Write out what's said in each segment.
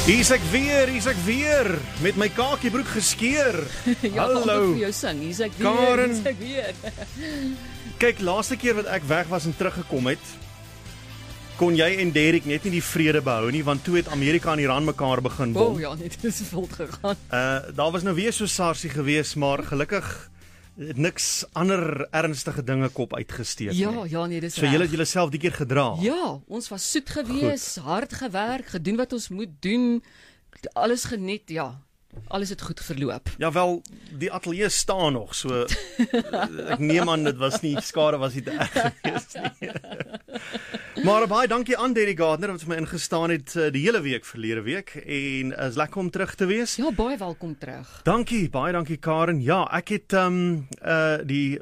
Hier's ek weer, met my kakiebroek geskeur. Ja, hallo. Vir jou sing, hier's ek Karen. weer. Kyk, laaste keer wat ek weg was en teruggekom het, kon jy en Derek net nie die vrede behou nie, want toe het Amerika en Iran mekaar begin bom. Ja, net is veld gegaan. Daar was nou weer so SARSie gewees, maar gelukkig het niks ander ernstige dinge kop uitgesteek nie. Ja, nee, dis So julle het julleself die keer gedra. Ja, ons was soet gewees, hard gewerk, gedoen wat ons moet doen, alles geniet, ja. Alles het goed verloop. Ja wel, die ateljee staan nog, so ek neem aan dit was nie, skade was nie te erg geweest nie. Maar baie dankie aan Derek Gardner wat vir my ingestaan het die hele week verlede week en is lekker om terug te wees. Ja, baie welkom terug. Dankie, baie dankie Karen. Ja, ek het die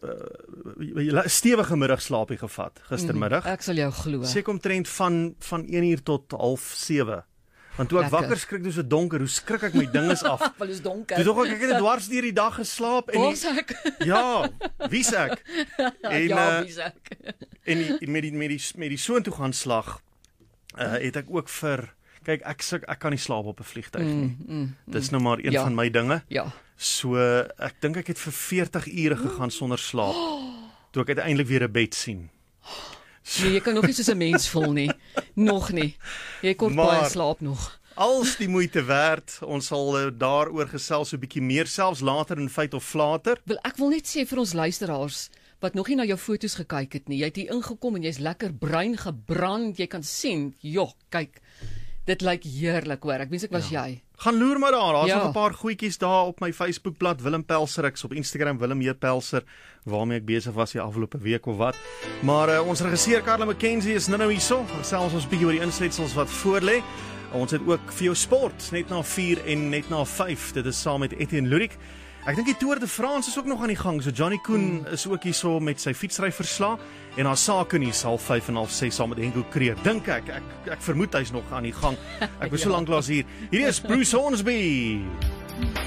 stewige middagslaapie gevat gistermiddag. Ek sal jou glo. Seker omtrent van 1:00 tot 6:30. Want toe ek Lekker. wakker skrik toe so donker, hoe skrik ek my dinges af. Wel is donker. Toe dog ek het dwars deur die dag geslaap en Waar's ek? ja, wie's ek? En Ja, wie's ek? en met die soontoe gaan slag het ek ook kyk ek kan nie slaap op 'n vliegtuig nie. Dis nou maar een Ja. van my dinge. Ja. So ek dink ek het vir 40 ure gegaan sonder slaap. Toe ek uiteindelik weer 'n bed sien. Nee, jy kan nog nie soos 'n mens voel nie. Nog nie. Jy kort Maar- baie slaap nog. Als die moeite werd, ons sal daaroor gesels so 'n bietjie meer, selfs later in Feit of Flater. Wel, ek wil net sê vir ons luisteraars wat nog nie na jou foto's gekyk het nie. Jy het hier ingekom en jy's lekker bruin gebrand. Jy kan sien, joh, kyk. Dit lyk heerlik hoor. Ek wens ek was jy. Gaan loer maar daar, daar's Ja. nog 'n paar goedjies daar op my Facebookblad Willem Pelser, ek's op Instagram Willem J Pelser, waarmee ek besig was die afgelope week of wat. Maar ons regisseur Karla McKenzie is nou hierso, selfs ons bietjie oor die insetsels wat voorlê. Ons het ook vir jou sport, net na 4 en net na 5. Dit is saam met Etienne Lurik. Ek dink die Tour de France is ook nog aan die gang. So Johnny Koen is ook hierso met sy fietsry verslag en haar sake nuus 5:30 en 6:30 saam met Henko Kreer. Dink ek vermoed hy's nog aan die gang. Ek was so lank laas hier. Hierdie is Bruce Hornsby.